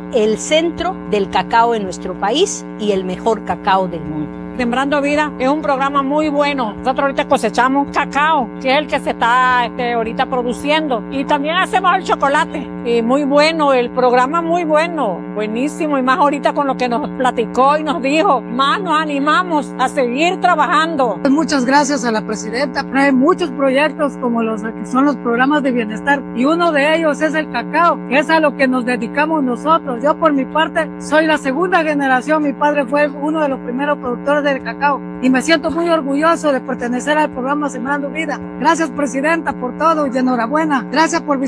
el centro del cacao en nuestro país y el mejor cacao del mundo. Sembrando Vida es un programa muy bueno. Nosotros ahorita cosechamos cacao, que es el que se está ahorita produciendo. Y también hacemos el chocolate. Y muy bueno, el programa muy bueno, buenísimo. Y más ahorita con lo que nos platicó y nos dijo, más nos animamos a seguir trabajando. Muchas gracias a la presidenta. Trae muchos proyectos como los que son los programas de bienestar. Y uno de ellos es el cacao, que es a lo que nos dedicamos nosotros. Yo por mi parte soy la segunda generación. Mi padre fue uno de los primeros productores del cacao y me siento muy orgulloso de pertenecer al programa Sembrando Vida. Gracias, presidenta, por todo y enhorabuena. Gracias por visitar.